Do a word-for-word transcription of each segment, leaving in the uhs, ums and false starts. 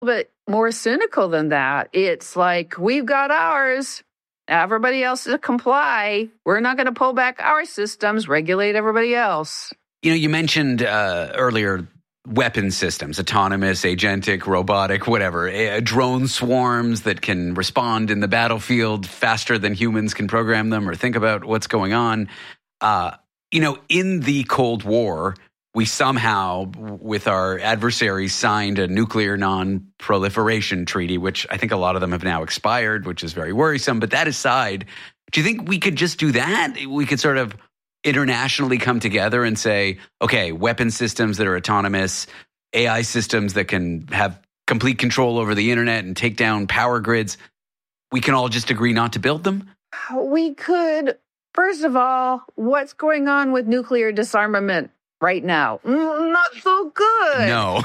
But more cynical than that, it's like, we've got ours. Everybody else to comply. We're not going to pull back our systems, regulate everybody else. You know, you mentioned uh, earlier weapon systems, autonomous, agentic, robotic, whatever, uh, drone swarms that can respond in the battlefield faster than humans can program them or think about what's going on. Uh, you know, in the Cold War, we somehow, with our adversaries, signed a nuclear non-proliferation treaty, which I think a lot of them have now expired, which is very worrisome. But that aside, do you think we could just do that? We could sort of internationally come together and say, okay, weapon systems that are autonomous, A I systems that can have complete control over the internet and take down power grids, we can all just agree not to build them? We could. First of all, what's going on with nuclear disarmament right now? Mm, not so good. No.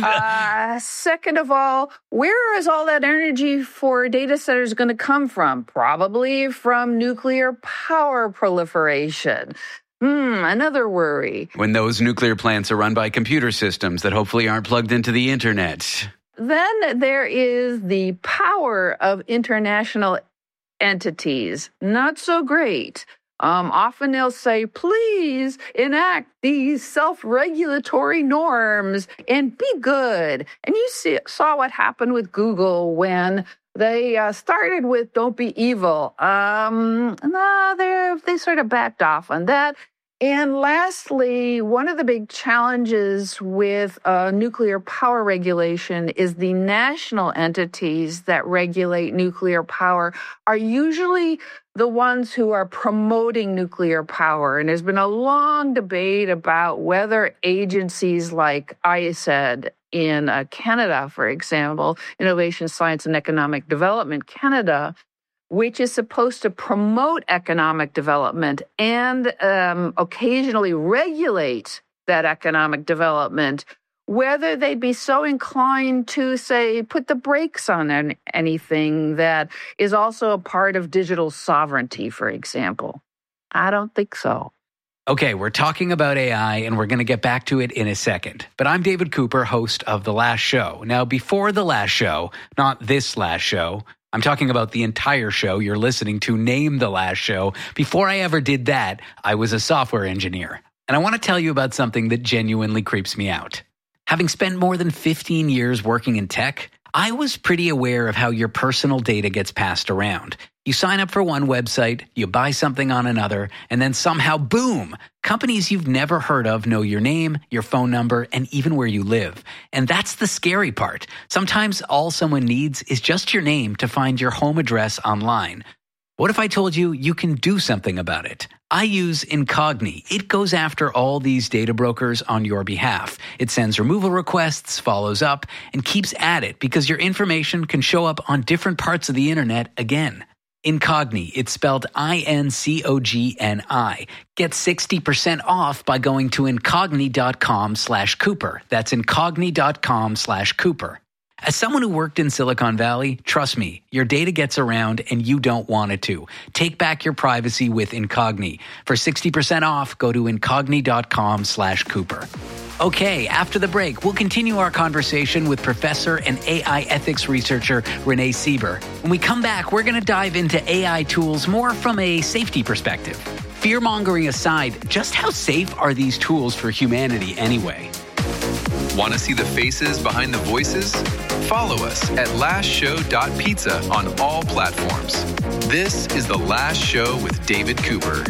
uh, second of all, where is all that energy for data centers going to come from? Probably from nuclear power proliferation. Hmm, another worry. When those nuclear plants are run by computer systems that hopefully aren't plugged into the internet. Then there is the power of international entities. Not so great. Um, often they'll say, please enact these self-regulatory norms and be good. And you see, saw what happened with Google when they uh, started with don't be evil. Um, no, they they sort of backed off on that. And lastly, one of the big challenges with uh, nuclear power regulation is the national entities that regulate nuclear power are usually the ones who are promoting nuclear power. And there's been a long debate about whether agencies like I S E D in uh, Canada, for example, Innovation, Science and Economic Development Canada, which is supposed to promote economic development and um, occasionally regulate that economic development, whether they'd be so inclined to, say, put the brakes on an, anything that is also a part of digital sovereignty, for example. I don't think so. Okay, we're talking about A I, and we're going to get back to it in a second. But I'm David Cooper, host of The Last Show. Now, before The Last Show, not this last show, I'm talking about the entire show you're listening to, Name the Last Show. Before I ever did that, I was a software engineer. And I want to tell you about something that genuinely creeps me out. Having spent more than fifteen years working in tech, I was pretty aware of how your personal data gets passed around. You sign up for one website, you buy something on another, and then somehow, boom, companies you've never heard of know your name, your phone number, and even where you live. And that's the scary part. Sometimes all someone needs is just your name to find your home address online. What if I told you you can do something about it? I use Incogni. It goes after all these data brokers on your behalf. It sends removal requests, follows up, and keeps at it because your information can show up on different parts of the internet again. Incogni, it's spelled I N C O G N I. Get sixty percent off by going to incogni.com slash Cooper. That's incogni.com slash Cooper. As someone who worked in Silicon Valley, trust me, your data gets around and you don't want it to. Take back your privacy with Incogni. For sixty percent off, go to incogni.com slash Cooper. Okay, after the break, we'll continue our conversation with professor and A I ethics researcher Renee Sieber. When we come back, we're going to dive into A I tools more from a safety perspective. Fear-mongering aside, just how safe are these tools for humanity anyway? Want to see the faces behind the voices? Follow us at last show dot pizza on all platforms. This is The Last Show with David Cooper.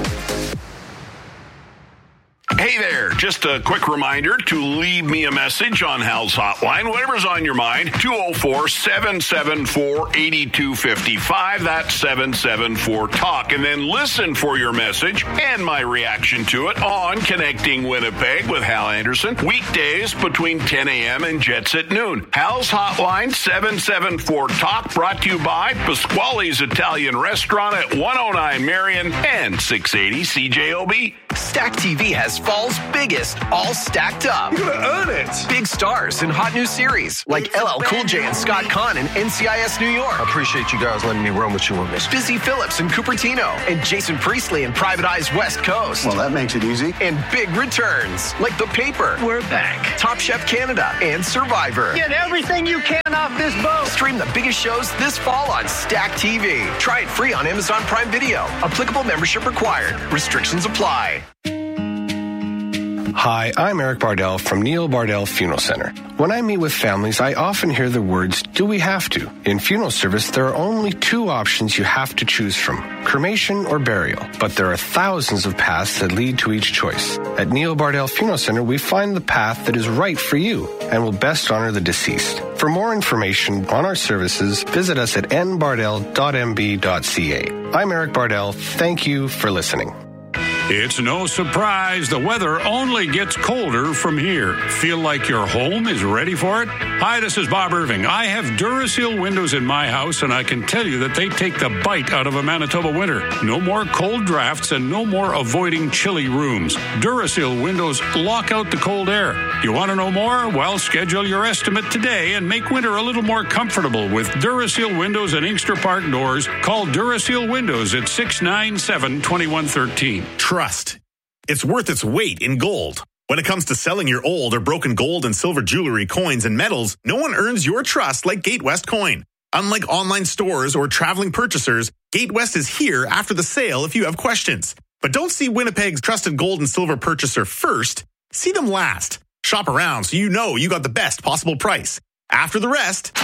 Hey there, just a quick reminder to leave me a message on Hal's Hotline, whatever's on your mind, two oh four, seven seven four, eight two five five, that's seven seven four, talk, and then listen for your message and my reaction to it on Connecting Winnipeg with Hal Anderson, weekdays between ten a.m. and Jets at noon. Hal's Hotline, seven seven four, talk, brought to you by Pasquale's Italian Restaurant at one oh nine Marion and six eighty C J O B. Stack T V has fall's biggest, all stacked up. You're gonna earn it. Big stars in hot new series like L L Cool J and Scott Conn in N C I S New York. I appreciate you guys letting me run with you on this. Busy Phillips in Cupertino and Jason Priestley in Private Eye's West Coast. Well, that makes it easy. And big returns like The Paper. We're back. Top Chef Canada and Survivor. Get everything you can off this boat. Stream the biggest shows this fall on Stack T V. Try it free on Amazon Prime Video. Applicable membership required. Restrictions apply. Hi, I'm Eric Bardell from Neil Bardell Funeral Center. When I meet with families, I often hear the words, do we have to? In funeral service, there are only two options you have to choose from, cremation or burial. But there are thousands of paths that lead to each choice. At Neil Bardell Funeral Center, we find the path that is right for you and will best honor the deceased. For more information on our services, visit us at n bardell dot m b dot c a. I'm Eric Bardell. Thank you for listening. It's no surprise the weather only gets colder from here. Feel like your home is ready for it? Hi, this is Bob Irving. I have Duraseal windows in my house, and I can tell you that they take the bite out of a Manitoba winter. No more cold drafts and no more avoiding chilly rooms. Duraseal windows lock out the cold air. You want to know more? Well, schedule your estimate today and make winter a little more comfortable with Duraseal windows and Inkster Park doors. Call Duraseal Windows at six nine seven, two one one three. Trust. It's worth its weight in gold. When it comes to selling your old or broken gold and silver jewelry, coins, and metals, no one earns your trust like Gatewest Coin. Unlike online stores or traveling purchasers, Gatewest is here after the sale if you have questions. But don't see Winnipeg's trusted gold and silver purchaser first. See them last. Shop around so you know you got the best possible price. After the rest,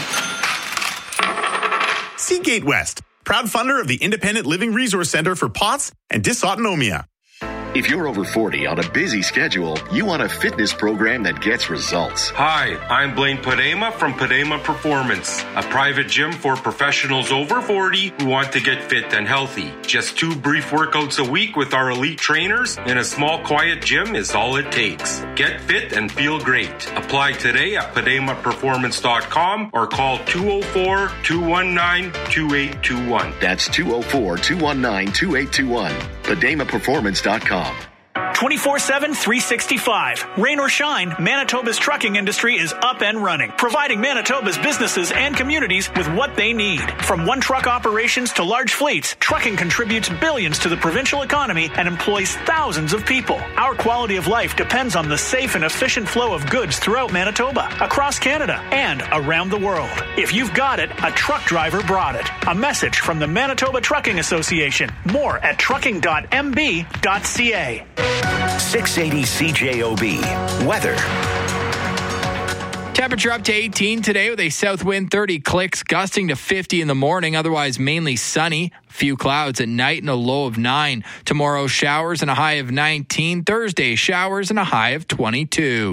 see Gatewest, proud funder of the Independent Living Resource Center for P O T S and Dysautonomia. If you're over forty on a busy schedule, you want a fitness program that gets results. Hi, I'm Blaine Padema from Padema Performance, a private gym for professionals over forty who want to get fit and healthy. Just two brief workouts a week with our elite trainers in a small, quiet gym is all it takes. Get fit and feel great. Apply today at padema performance dot com or call two oh four, two one nine, two eight two one. That's two oh four, two one nine, two eight two one. padema performance dot com. twenty-four seven, three sixty-five. Rain or shine, Manitoba's trucking industry is up and running, providing Manitoba's businesses and communities with what they need. From one-truck operations to large fleets, trucking contributes billions to the provincial economy and employs thousands of people. Our quality of life depends on the safe and efficient flow of goods throughout Manitoba, across Canada, and around the world. If you've got it, a truck driver brought it. A message from the Manitoba Trucking Association. More at trucking dot m b dot c a. six eighty C J O B. Weather. Temperature up to eighteen today with a south wind thirty clicks, gusting to fifty in the morning, otherwise mainly sunny. A few clouds at night and a low of nine. Tomorrow, showers and a high of nineteen. Thursday, showers and a high of twenty-two.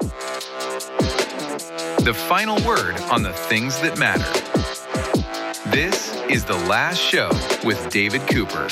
The final word on the things that matter. This is The Last Show with David Cooper.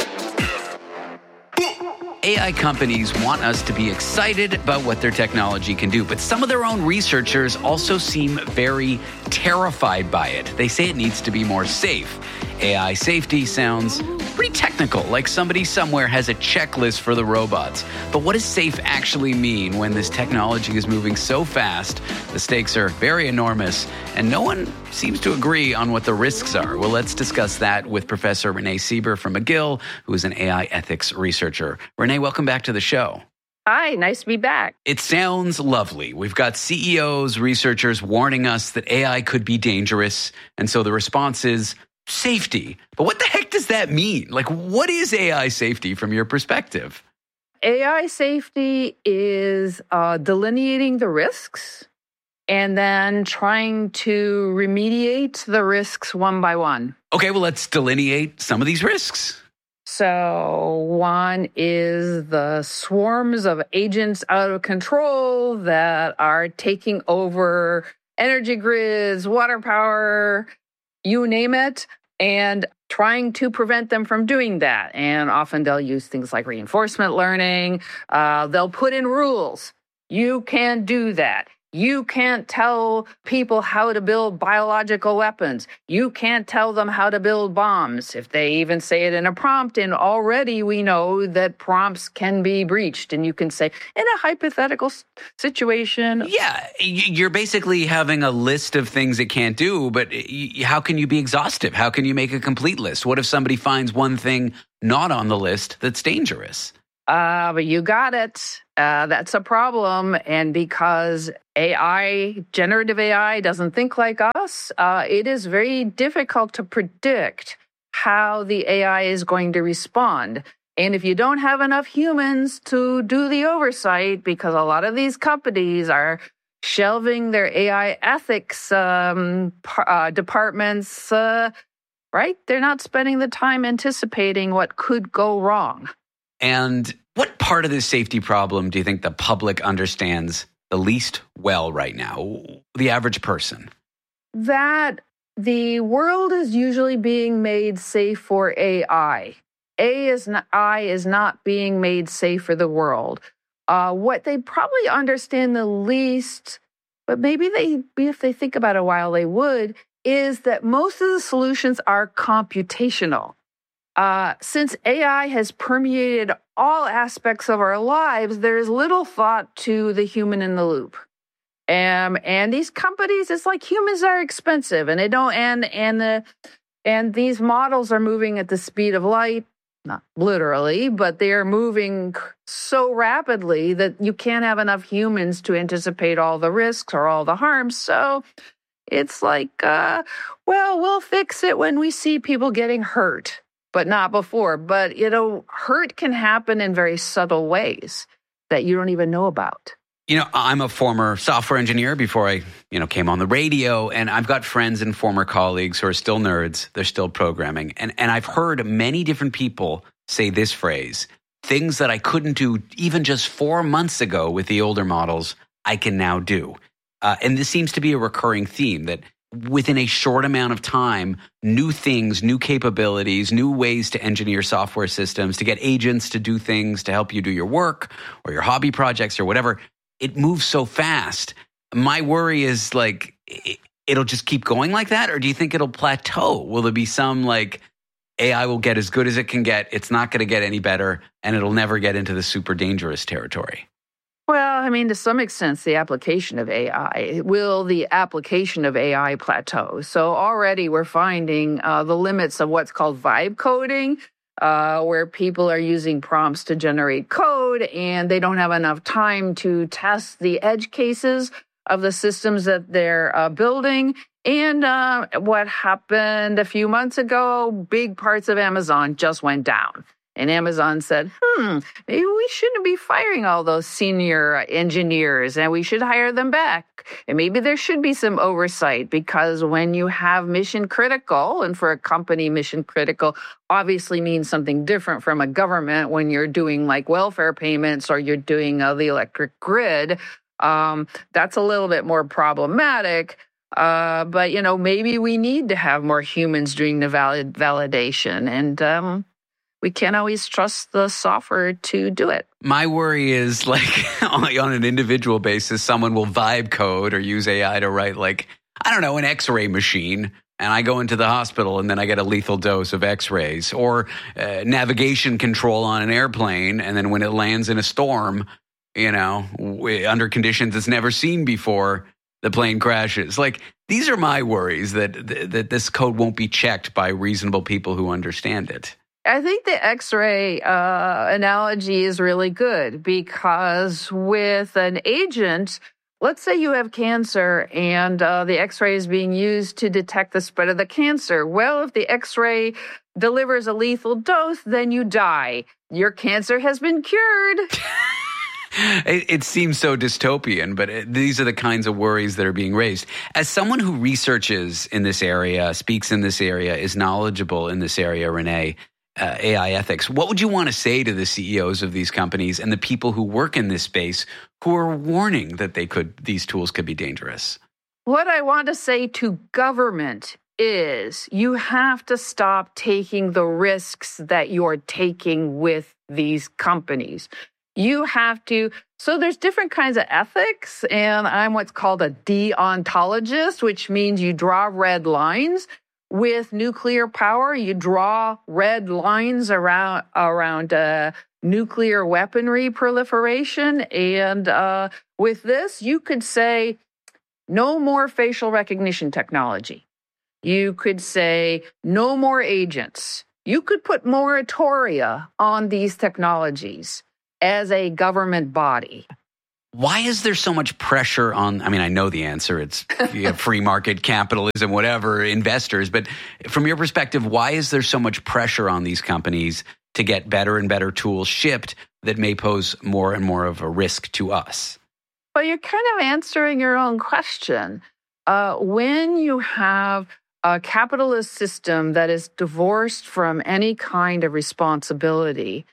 A I companies want us to be excited about what their technology can do, but some of their own researchers also seem very terrified by it. They say it needs to be more safe. A I safety sounds pretty technical, like somebody somewhere has a checklist for the robots. But what does safe actually mean when this technology is moving so fast? The stakes are very enormous, and no one seems to agree on what the risks are. Well, let's discuss that with Professor Renee Sieber from McGill, who is an A I ethics researcher. Renee, welcome back to the show. Hi, nice to be back. It sounds lovely. We've got C E Os, researchers warning us that A I could be dangerous, and so the response is safety. But what the heck does that mean? Like, what is A I safety from your perspective? A I safety is uh, delineating the risks and then trying to remediate the risks one by one. Okay, well, let's delineate some of these risks. So one is the swarms of agents out of control that are taking over energy grids, water power, you name it, and trying to prevent them from doing that. And often they'll use things like reinforcement learning. Uh, they'll put in rules. You can't do that. You can't tell people how to build biological weapons. You can't tell them how to build bombs. If they even say it in a prompt, and already we know that prompts can be breached. And you can say, in a hypothetical situation. Yeah, you're basically having a list of things it can't do, but how can you be exhaustive? How can you make a complete list? What if somebody finds one thing not on the list that's dangerous? Uh, but you got it. Uh, that's a problem. And because A I, generative A I, doesn't think like us, uh, it is very difficult to predict how the A I is going to respond. And if you don't have enough humans to do the oversight, because a lot of these companies are shelving their A I ethics um, uh, departments, uh, right? They're not spending the time anticipating what could go wrong. And what part of this safety problem do you think the public understands the least well right now, the average person? That the world is usually being made safe for A I. A is not, I is not being made safe for the world. Uh, what they probably understand the least, but maybe they, if they think about it a while, they would, is that most of the solutions are computational. Uh, since A I has permeated all aspects of our lives, there's little thought to the human in the loop. Um, and these companies, it's like humans are expensive, and they don't. And and the and these models are moving at the speed of light, not literally, but they are moving so rapidly that you can't have enough humans to anticipate all the risks or all the harms. So it's like, uh, well, we'll fix it when we see people getting hurt. But not before. But, you know, hurt can happen in very subtle ways that you don't even know about. You know, I'm a former software engineer before I, you know, came on the radio. And I've got friends and former colleagues who are still nerds. They're still programming. And, and I've heard many different people say this phrase, things that I couldn't do even just four months ago with the older models, I can now do. Uh, and this seems to be a recurring theme that within a short amount of time, new things, new capabilities, new ways to engineer software systems, to get agents to do things to help you do your work or your hobby projects or whatever. It moves so fast. My worry is like, it'll just keep going like that? Or do you think it'll plateau? Will there be some like A I will get as good as it can get? It's not going to get any better and it'll never get into the super dangerous territory. Well, I mean, to some extent, the application of A I. Will the application of A I plateau? So already we're finding uh, the limits of what's called vibe coding, uh, where people are using prompts to generate code, and they don't have enough time to test the edge cases of the systems that they're uh, building. And uh, what happened a few months ago, big parts of Amazon just went down. And Amazon said, hmm, maybe we shouldn't be firing all those senior engineers and we should hire them back. And maybe there should be some oversight because when you have mission critical, and for a company, mission critical obviously means something different from a government when you're doing like welfare payments or you're doing uh, the electric grid. Um, that's a little bit more problematic. Uh, but, you know, maybe we need to have more humans doing the valid validation. And, um, we can't always trust the software to do it. My worry is like on an individual basis, someone will vibe code or use A I to write like, I don't know, an X-ray machine. And I go into the hospital and then I get a lethal dose of X-rays or uh, navigation control on an airplane. And then when it lands in a storm, you know, w- under conditions it's never seen before, the plane crashes. Like, these are my worries that, th- that this code won't be checked by reasonable people who understand it. I think the X-ray uh, analogy is really good because with an agent, let's say you have cancer and uh, the X-ray is being used to detect the spread of the cancer. Well, if the X-ray delivers a lethal dose, then you die. Your cancer has been cured. It, it seems so dystopian, but it, these are the kinds of worries that are being raised. As someone who researches in this area, speaks in this area, is knowledgeable in this area, Renee, Uh, A I ethics. What would you want to say to the C E Os of these companies and the people who work in this space who are warning that they could, these tools could be dangerous? What I want to say to government is you have to stop taking the risks that you're taking with these companies. You have to, so there's different kinds of ethics, and I'm what's called a deontologist, which means you draw red lines. With nuclear power, you draw red lines around around uh, nuclear weaponry proliferation. And uh, with this, you could say no more facial recognition technology. You could say no more agents. You could put moratoria on these technologies as a government body. Why is there so much pressure on, I mean, I know the answer, it's you have free market capitalism, whatever, investors, but from your perspective, why is there so much pressure on these companies to get better and better tools shipped that may pose more and more of a risk to us? Well, you're kind of answering your own question. Uh, when you have a capitalist system that is divorced from any kind of responsibility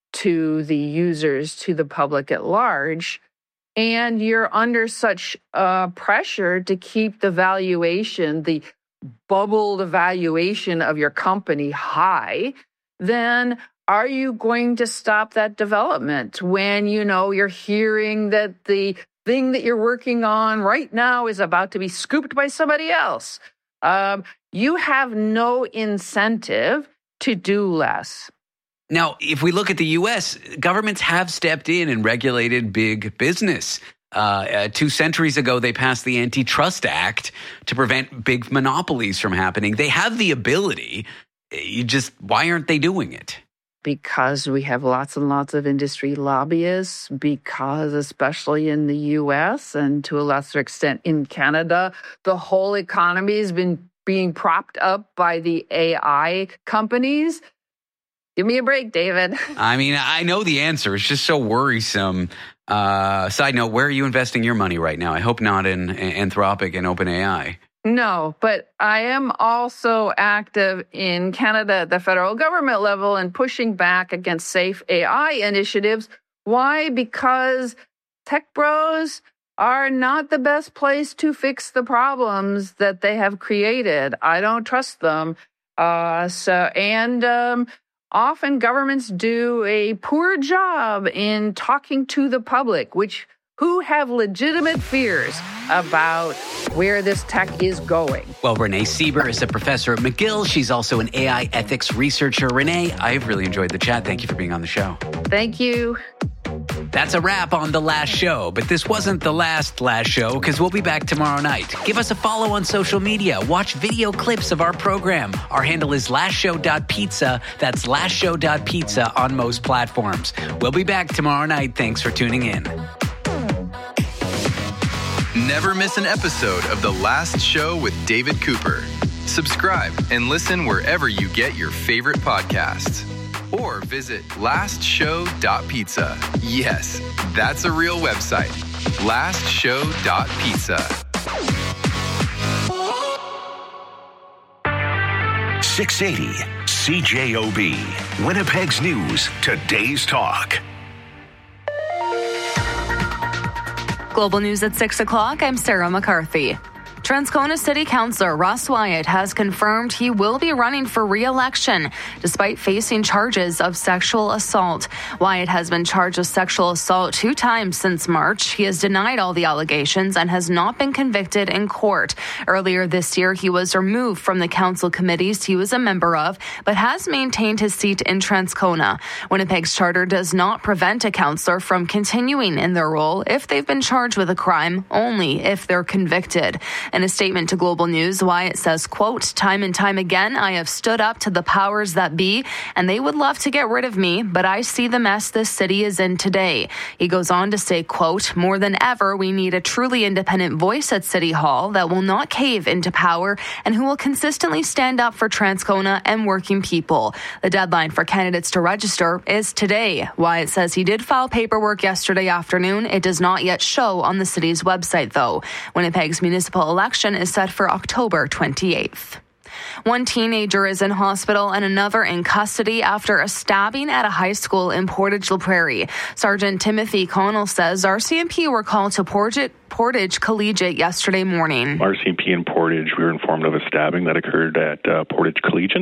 to the users, to the public at large, and you're under such uh, pressure to keep the valuation, the bubbled valuation of your company high, then are you going to stop that development when, you know, you're hearing that the thing that you're working on right now is about to be scooped by somebody else? Um, you have no incentive to do less. Now, if we look at the U S, governments have stepped in and regulated big business. Uh, uh, two centuries ago, they passed the Antitrust Act to prevent big monopolies from happening. They have the ability. You just, why aren't they doing it? Because we have lots and lots of industry lobbyists, because especially in the U S and to a lesser extent in Canada, the whole economy has been being propped up by the A I companies. Give me a break, David. I mean, I know the answer. It's just so worrisome. Uh, side note, where are you investing your money right now? I hope not in Anthropic and OpenAI. No, but I am also active in Canada at the federal government level and pushing back against safe A I initiatives. Why? Because tech bros are not the best place to fix the problems that they have created. I don't trust them. Uh, so, and um, often governments do a poor job in talking to the public, which who have legitimate fears about where this tech is going. Well, Renee Sieber is a professor at McGill. She's also an A I ethics researcher. Renee, I've really enjoyed the chat. Thank you for being on the show. Thank you. That's a wrap on The Last Show, but this wasn't the last last show because we'll be back tomorrow night. Give us a follow on social media. Watch video clips of our program. Our handle is last show dot pizza. That's last show dot pizza on most platforms. We'll be back tomorrow night. Thanks for tuning in. Never miss an episode of The Last Show with David Cooper. Subscribe and listen wherever you get your favorite podcasts. Or visit last show dot pizza. Yes, that's a real website. last show dot pizza. six eighty C J O B. Winnipeg's News. Today's Talk. Global News at six o'clock. I'm Sarah McCarthy. Transcona City Councillor Russ Wyatt has confirmed he will be running for re-election despite facing charges of sexual assault. Wyatt has been charged with sexual assault two times since March. He has denied all the allegations and has not been convicted in court. Earlier this year, he was removed from the council committees he was a member of, but has maintained his seat in Transcona. Winnipeg's charter does not prevent a councillor from continuing in their role if they've been charged with a crime, only if they're convicted. In a statement to Global News, Wyatt says, quote, "Time and time again, I have stood up to the powers that be, and they would love to get rid of me, but I see the mess this city is in today." He goes on to say, quote, "More than ever, we need a truly independent voice at City Hall that will not cave into power and who will consistently stand up for Transcona and working people." The deadline for candidates to register is today. Wyatt says he did file paperwork yesterday afternoon. It does not yet show on the city's website, though. Winnipeg's municipal election is set for October twenty-eighth. One teenager is in hospital and another in custody after a stabbing at a high school in Portage La Prairie. Sergeant Timothy Connell says R C M P were called to Portage, Portage Collegiate yesterday morning. R C M P in Portage, we were informed of a stabbing that occurred at uh, Portage Collegiate.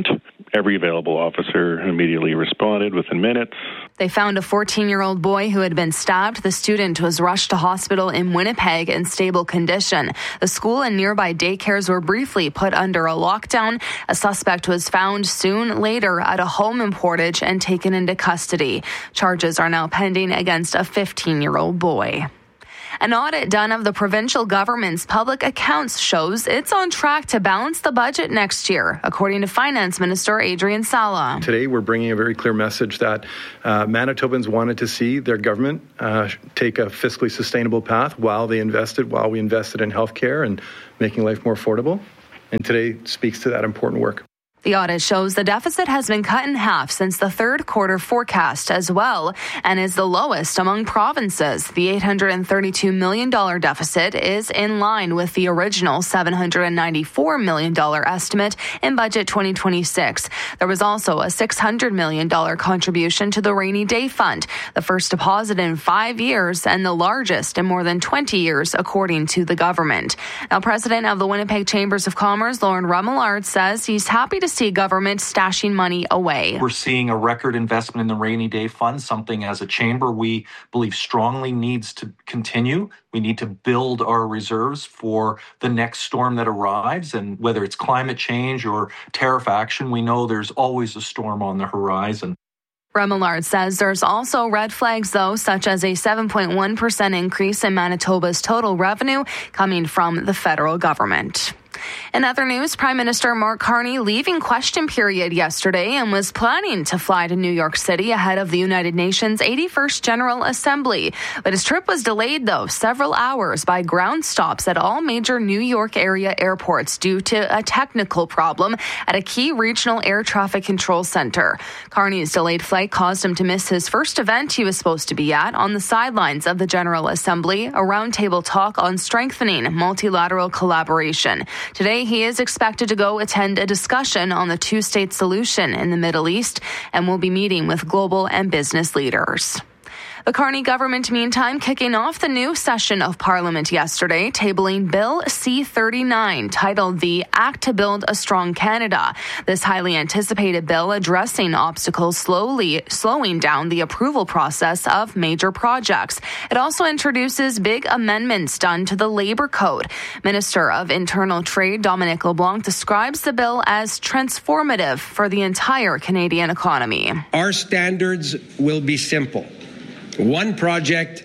every available officer immediately responded within minutes. They found a fourteen-year-old boy who had been stabbed. The student was rushed to hospital in Winnipeg in stable condition. The school and nearby daycares were briefly put under a lockdown. A suspect was found soon later at a home in Portage and taken into custody. Charges are now pending against a fifteen-year-old boy. An audit done of the provincial government's public accounts shows it's on track to balance the budget next year, according to Finance Minister Adrian Sala. Today, we're bringing a very clear message that uh, Manitobans wanted to see their government uh, take a fiscally sustainable path while they invested, while we invested in healthcare and making life more affordable. And today speaks to that important work. The audit shows the deficit has been cut in half since the third quarter forecast as well and is the lowest among provinces. The eight hundred thirty-two million dollars deficit is in line with the original seven hundred ninety-four million dollars estimate in budget twenty twenty-six. There was also a six hundred million dollars contribution to the Rainy Day Fund, the first deposit in five years and the largest in more than twenty years, according to the government. Now, President of the Winnipeg Chambers of Commerce, Lauren Remillard, says he's happy to see government stashing money away. We're seeing a record investment in the Rainy Day Fund, something as a chamber we believe strongly needs to continue. We need to build our reserves for the next storm that arrives, and whether it's climate change or tariff action, we know there's always a storm on the horizon. Remillard says there's also red flags, though, such as a seven point one percent increase in Manitoba's total revenue coming from the federal government. In other news, Prime Minister Mark Carney leaving question period yesterday and was planning to fly to New York City ahead of the United Nations eighty-first General Assembly. But his trip was delayed, though, several hours by ground stops at all major New York area airports due to a technical problem at a key regional air traffic control center. Carney's delayed flight caused him to miss his first event he was supposed to be at on the sidelines of the General Assembly, a roundtable talk on strengthening multilateral collaboration. Today, he is expected to go attend a discussion on the two-state solution in the Middle East and will be meeting with global and business leaders. The Carney government, meantime, kicking off the new session of Parliament yesterday, tabling Bill C thirty-nine, titled the Act to Build a Strong Canada. This highly anticipated bill addressing obstacles slowly slowing down the approval process of major projects. It also introduces big amendments done to the Labor Code. Minister of Internal Trade Dominic LeBlanc describes the bill as transformative for the entire Canadian economy. Our standards will be simple. One project,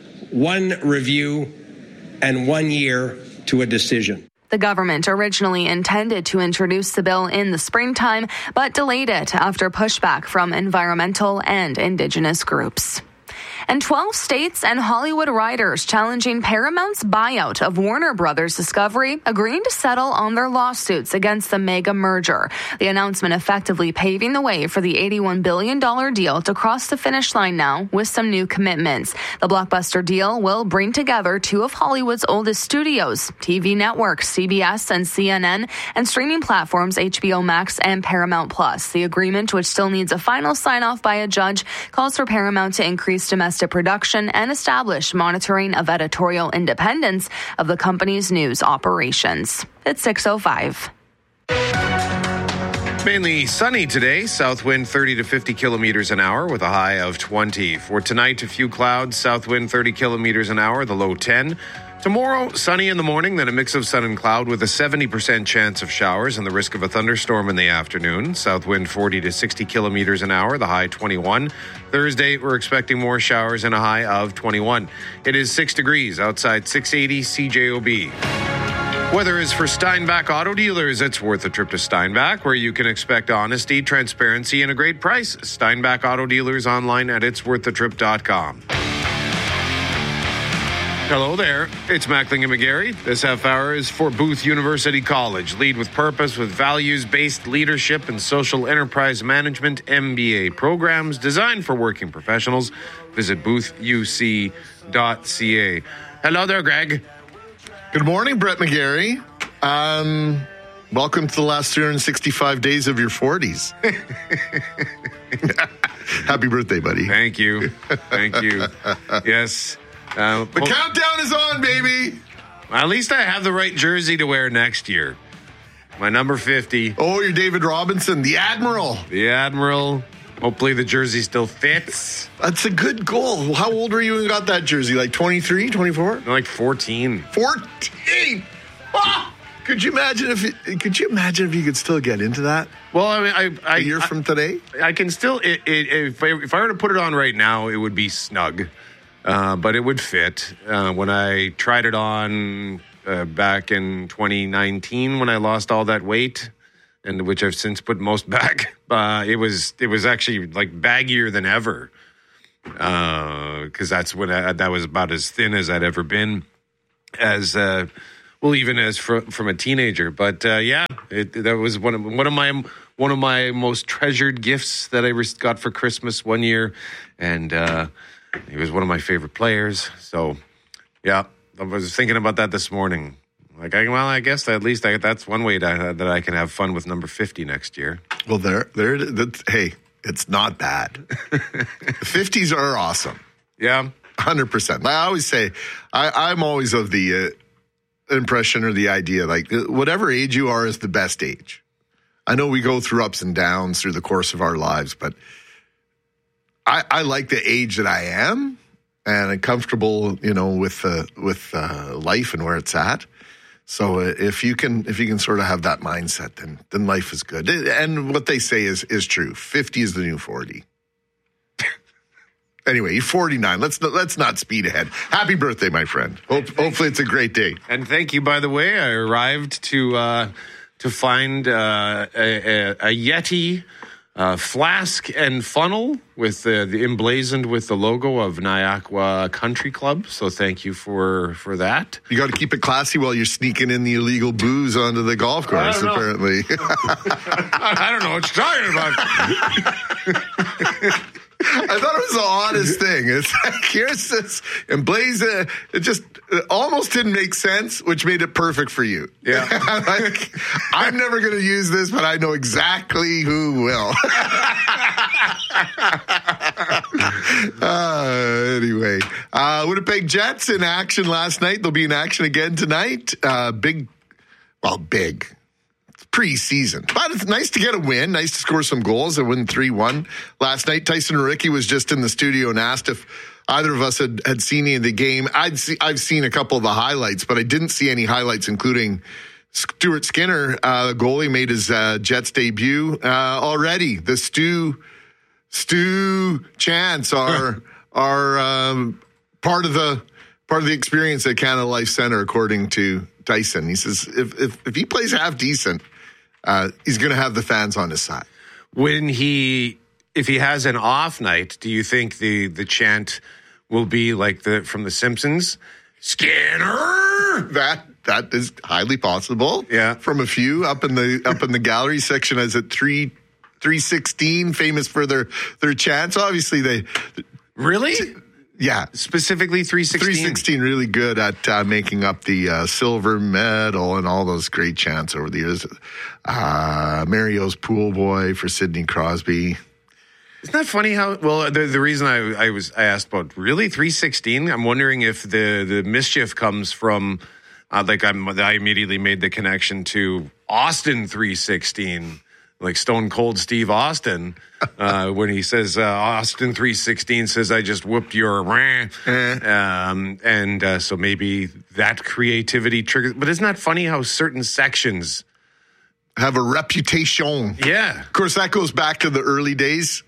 one review, and one year to a decision. The government originally intended to introduce the bill in the springtime, but delayed it after pushback from environmental and Indigenous groups. And twelve states and Hollywood writers challenging Paramount's buyout of Warner Brothers Discovery agreeing to settle on their lawsuits against the mega merger. The announcement effectively paving the way for the eighty-one billion dollars deal to cross the finish line now with some new commitments. The blockbuster deal will bring together two of Hollywood's oldest studios, T V networks C B S and C N N, and streaming platforms H B O Max and Paramount Plus. The agreement, which still needs a final sign-off by a judge, calls for Paramount to increase domestic production and establish monitoring of editorial independence of the company's news operations. It's six oh five. Mainly sunny today, south wind thirty to fifty kilometers an hour with a high of twenty. For tonight, a few clouds, south wind thirty kilometers an hour, the low ten. Tomorrow, sunny in the morning, then a mix of sun and cloud with a seventy percent chance of showers and the risk of a thunderstorm in the afternoon. South wind forty to sixty kilometers an hour, the high twenty-one. Thursday, we're expecting more showers and a high of twenty-one. It is six degrees outside six eighty C J O B. Weather is for Steinbach Auto Dealers. It's worth a trip to Steinbach, where you can expect honesty, transparency, and a great price. Steinbach Auto Dealers online at its worth a trip dot com. Hello there, it's Mackling and McGarry. This half hour is for Booth University College. Lead with purpose with values-based leadership and social enterprise management M B A programs designed for working professionals. Visit booth u c dot c a. Hello there, Greg. Good morning, Brett McGarry. Um, welcome to the last three hundred sixty-five days of your forties. Happy birthday, buddy. Thank you. Thank you. Yes. Uh, the countdown is on, baby. At least I have the right jersey to wear next year. My number fifty. Oh, you're David Robinson, the Admiral. The Admiral. Hopefully the jersey still fits. That's a good goal. How old were you when you got that jersey? Like twenty-three, twenty-four? No, like fourteen. fourteen? Ah! Could you imagine if you, could you imagine if you could still get into that? Well, I mean, I, I, a year I, from today, I can still. It, it, if, I, if I were to put it on right now, it would be snug, uh, but it would fit. Uh, when I tried it on uh, back in twenty nineteen, when I lost all that weight, and which I've since put most back, uh, it was it was actually like baggier than ever, because uh, that's when I, that was about as thin as I'd ever been, as. Uh, Well, even as fr- from a teenager, but uh, yeah, it, that was one of one of my one of my most treasured gifts that I got for Christmas one year, and uh, he was one of my favorite players. So, yeah, I was thinking about that this morning. Like, I, well, I guess at least I, that's one way to, that I can have fun with number fifty next year. Well, there, there. That's, hey, it's not bad. The fifties are awesome. Yeah, one hundred percent. I always say, I, I'm always of the. Uh, impression or the idea, like whatever age you are is the best age. I know we go through ups and downs through the course of our lives, but I, I like the age that I am, and I'm comfortable, you know, with uh, with uh, life and where it's at. So uh, if you can if you can sort of have that mindset, then then life is good. And what they say is is true. fifty is the new forty. Anyway, you're forty-nine. Let's let's not speed ahead. Happy birthday, my friend. Hope, hopefully it's a great day. And thank you, by the way. I arrived to uh, to find uh, a, a, a Yeti uh, flask and funnel with the, the emblazoned with the logo of Niagara Country Club. So thank you for for that. You got to keep it classy while you're sneaking in the illegal booze onto the golf course. Apparently, I don't know what you're talking about. I thought it was the oddest thing. It's like, here's this emblazoned. It just it almost didn't make sense, which made it perfect for you. Yeah. Like, I'm never going to use this, but I know exactly who will. uh, anyway, uh, Winnipeg Jets in action last night. They'll be in action again tonight. Uh, big, well, big. Preseason. But it's nice to get a win. Nice to score some goals and win three one last night. Tyson Ricci was just in the studio and asked if either of us had, had seen any of the game. I'd see, I've seen a couple of the highlights, but I didn't see any highlights, including Stuart Skinner, uh, the goalie, made his uh, Jets debut uh, already. The Stu, Stu chants are, are um, part of the part of the experience at Canada Life Center, according to Tyson. He says if if, if he plays half decent, Uh, he's going to have the fans on his side. When he, if he has an off night, do you think the the chant will be like the from The Simpsons? Skinner. That that is highly possible. Yeah, from a few up in the up in the gallery section as at three three sixteen, famous for their their chants. Obviously, they really. Yeah, specifically three sixteen. three sixteen, really good at uh, making up the uh, silver medal and all those great chants over the years. Uh, Mario's Pool Boy for Sidney Crosby. Isn't that funny how, well, the, the reason I, I was I asked about, really, three sixteen? I'm wondering if the, the mischief comes from, uh, like I'm, I immediately made the connection to Austin three sixteen. Like Stone Cold Steve Austin, uh, when he says, uh, Austin three sixteen says, I just whooped your rah. Um, and uh, so maybe that creativity triggers. But isn't that funny how certain sections have a reputation? Yeah. Of course, that goes back to the early days.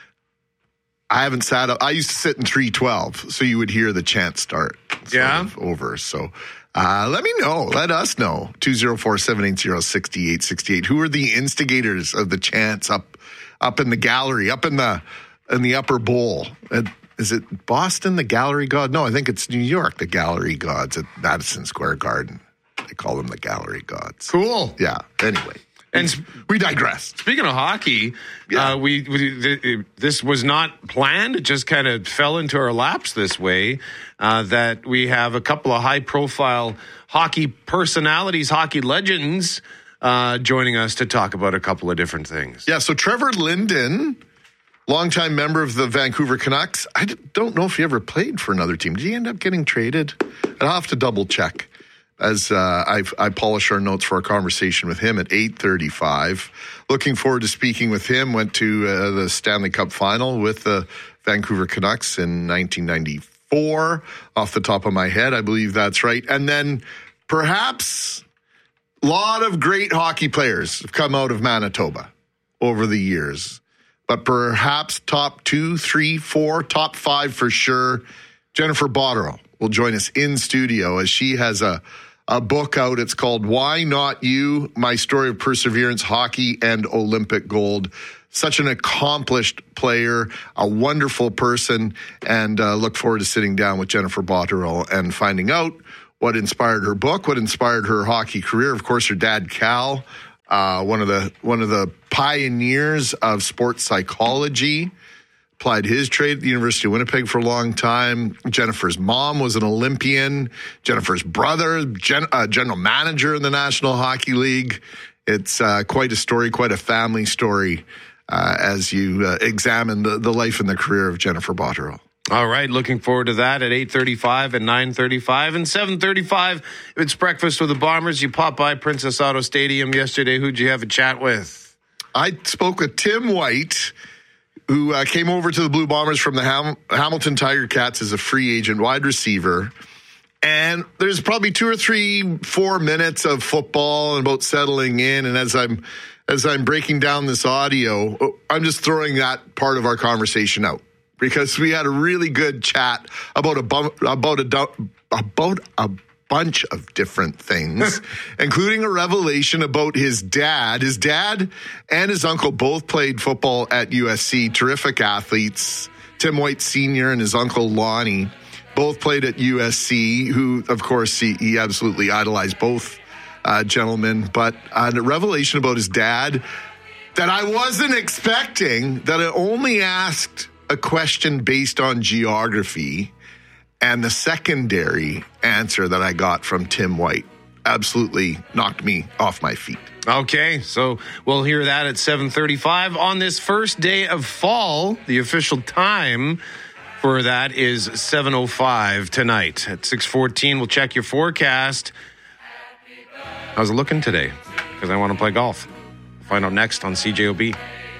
I haven't sat up. I used to sit in three twelve, so you would hear the chant start. Yeah. Over. So uh, let me know. Let us know. two oh four, seven eight zero, six eight six eight. Who are the instigators of the chants up up in the gallery, up in the in the upper bowl? Uh, is it Boston, the Gallery God? No, I think it's New York, the Gallery Gods at Madison Square Garden. They call them the Gallery Gods. Cool. Yeah. Anyway. And we digress. Speaking of hockey, yeah. uh, we, we this was not planned. It just kind of fell into our laps this way. Uh, that we have a couple of high-profile hockey personalities, hockey legends, uh, joining us to talk about a couple of different things. Yeah. So Trevor Linden, longtime member of the Vancouver Canucks. I don't know if he ever played for another team. Did he end up getting traded? I'll have to double check. as uh, I, I polish our notes for our conversation with him at eight thirty-five. Looking forward to speaking with him. Went to uh, the Stanley Cup final with the Vancouver Canucks in nineteen ninety-four. Off the top of my head, I believe that's right. And then perhaps a lot of great hockey players have come out of Manitoba over the years. But perhaps top two, three, four, top five for sure. Jennifer Botterill will join us in studio as she has a, a book out. It's called Why Not You? My Story of Perseverance, Hockey, and Olympic Gold. Such an accomplished player, a wonderful person, and uh, look forward to sitting down with Jennifer Botterill and finding out what inspired her book, what inspired her hockey career. Of course, her dad, Cal, uh, one of the one of the pioneers of sports psychology, applied his trade at the University of Winnipeg for a long time. Jennifer's mom was an Olympian. Jennifer's brother, gen, uh, general manager in the National Hockey League. It's uh, quite a story, quite a family story uh, as you uh, examine the, the life and the career of Jennifer Botterill. All right, looking forward to that at eight thirty-five and nine thirty-five and seven thirty-five. It's Breakfast with the Bombers. You popped by Princess Auto Stadium yesterday. Who'd you have a chat with? I spoke with Tim White, who uh, came over to the Blue Bombers from the Ham- Hamilton Tiger Cats as a free agent wide receiver. And there's probably two or three, four minutes of football and about settling in. And as I'm as I'm breaking down this audio, I'm just throwing that part of our conversation out, because we had a really good chat about a bu- about a about a bunch of different things, including a revelation about his dad. His dad and his uncle both played football at U S C, terrific athletes. Tim White Senior and his uncle Lonnie both played at U S C, who, of course, he, he absolutely idolized both uh, gentlemen. But uh, a revelation about his dad that I wasn't expecting, that I only asked a question based on geography, and the secondary answer that I got from Tim White absolutely knocked me off my feet. Okay, so we'll hear that at seven thirty-five on this first day of fall. The official time for that is seven oh five tonight. At six fourteen, we'll check your forecast. How's it looking today? Because I want to play golf. Find out next on C J O B.